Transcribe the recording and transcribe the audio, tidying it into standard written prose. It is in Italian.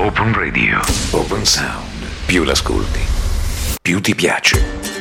Open Radio. Open Sound. Più l'ascolti, più ti piace.